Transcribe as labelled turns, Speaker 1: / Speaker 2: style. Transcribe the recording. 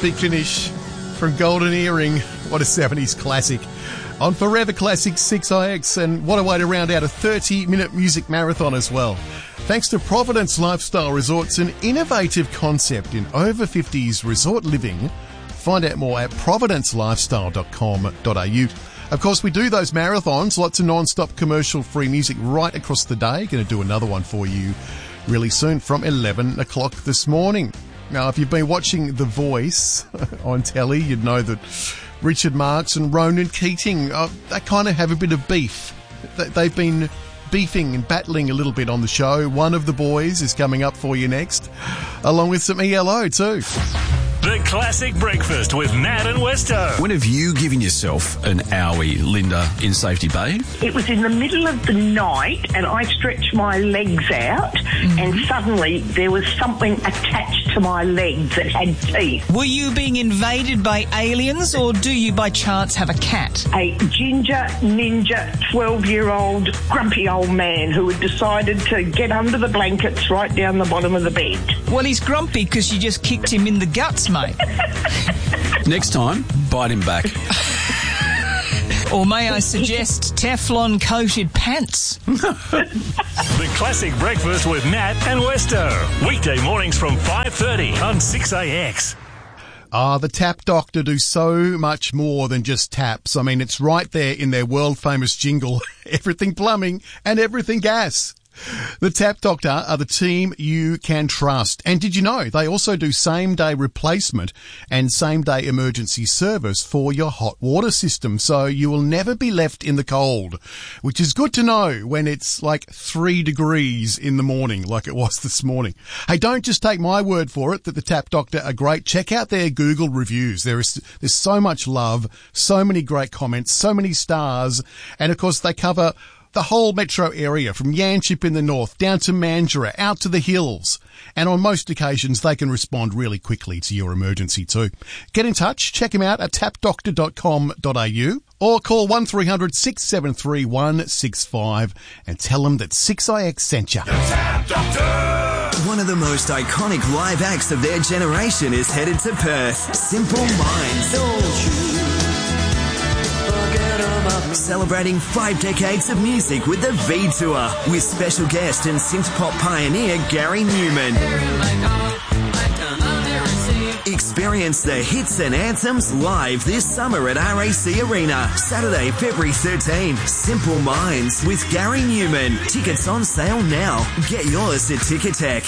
Speaker 1: big finish from Golden Earring. What a 70s classic. On Forever Classic 6IX, and what a way to round out a 30-minute music marathon as well. Thanks to Providence Lifestyle Resorts, an innovative concept in over 50s resort living. Find out more at providencelifestyle.com.au. Of course, we do those marathons, lots of non-stop commercial-free music right across the day. Going to do another one for you really soon from 11 o'clock this morning. Now, if you've been watching The Voice on telly, you'd know that Richard Marx and Ronan Keating, they kind of have a bit of beef. They've been beefing and battling a little bit on the show. One of the boys is coming up for you next, along with some ELO too.
Speaker 2: The Classic Breakfast with Nat and Westo.
Speaker 3: When have you given yourself an owie, Linda, in Safety Bay?
Speaker 4: It was in the middle of the night and I stretched my legs out and suddenly there was something attached to my legs that had teeth.
Speaker 5: Were you being invaded by aliens or do you by chance have a cat?
Speaker 4: A ginger, ninja, 12-year-old, grumpy old man who had decided to get under the blankets right down the bottom of the bed.
Speaker 5: Well, he's grumpy because you just kicked him in the guts, mate.
Speaker 3: Next time, bite him back.
Speaker 5: Or may I suggest Teflon-coated pants?
Speaker 2: The Classic Breakfast with Nat and Westo. Weekday mornings from 5:30 on 6AX.
Speaker 1: The Tap Doctor do so much more than just taps. I mean, it's right there in their world-famous jingle, everything plumbing and everything gas. The Tap Doctor are the team you can trust. And did you know they also do same-day replacement and same-day emergency service for your hot water system, so you will never be left in the cold, which is good to know when it's like 3 degrees in the morning, like it was this morning. Hey, don't just take my word for it that the Tap Doctor are great. Check out their Google reviews. There's so much love, so many great comments, so many stars, and of course they cover the whole metro area from Yanchep in the north down to Mandurah, out to the hills. And on most occasions, they can respond really quickly to your emergency too. Get in touch. Check them out at tapdoctor.com.au or call 1300 673 165 and tell them that 6IX sent you.
Speaker 6: The Tap Doctor!
Speaker 7: One of the most iconic live acts of their generation is headed to Perth. Simple Minds. Don't you forget about me. Celebrating 5 decades of music with the V Tour with special guest and synth pop pioneer Gary Newman. Experience the hits and anthems live this summer at RAC Arena. Saturday, February 13. Simple Minds with Gary Newman. Tickets on sale now. Get yours at Ticketek.